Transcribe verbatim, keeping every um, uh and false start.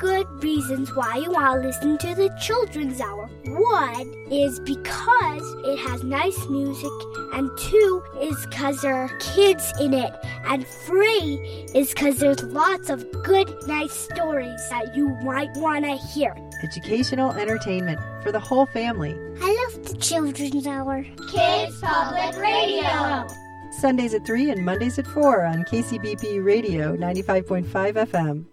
good reasons why you want to listen to the Children's Hour. One is because it has nice music, and two is because there are kids in it, and three is because there's lots of good, nice stories that you might want to hear. Educational entertainment for the whole family. I love the Children's Hour. Kids Public Radio. Sundays at three and Mondays at four on K C B P Radio ninety-five point five F M.